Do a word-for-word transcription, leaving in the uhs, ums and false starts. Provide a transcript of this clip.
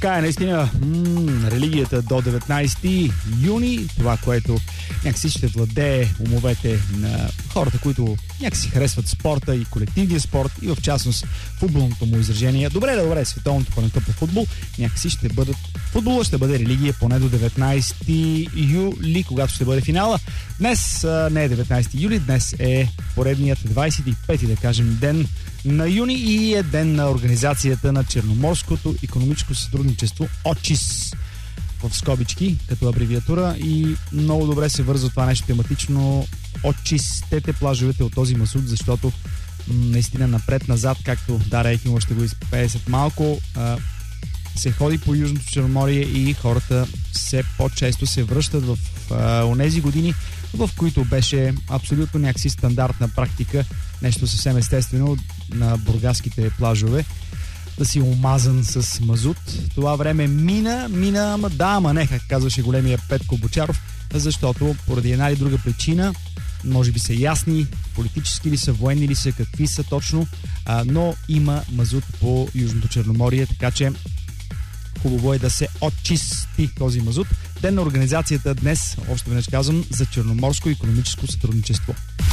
Така е, наистина, м- религията до деветнайсети юни, това, което някакси ще владее умовете на хората, които някакси харесват спорта и колективния спорт и в частност футболното му изражение. Добре, добре, световното първенство по футбол някакси ще бъдат... Футбола ще бъде религия поне до деветнайсети юли, когато ще бъде финала. Днес а, не е деветнайсети юли, днес е поредният двайсет и пети, да кажем, ден на юни и е ден на организацията на Черноморското икономическо сътрудничество ОЧИС в скобички, като абревиатура, и много добре се вързва това нещо тематично. Очистете плажовете от този масуд, защото м- наистина напред-назад, както Даря Ехимова ще го изпее след малко, а, се ходи по Южното Черноморие и хората все по-често се връщат в а, онези години, в които беше абсолютно някакси стандартна практика, нещо съвсем естествено на бургаските плажове, да си омазан с мазут. Това време мина, мина, ама да, ама не, как казваше големия Петко Бочаров, защото поради една или друга причина, може би са ясни, политически ли са, военни ли са, какви са точно, а, но има мазут по Южното Черноморие, така че хубаво е да се очисти този мазут. Ден на организацията днес, още веднъж казвам, за Черноморско икономическо сътрудничество.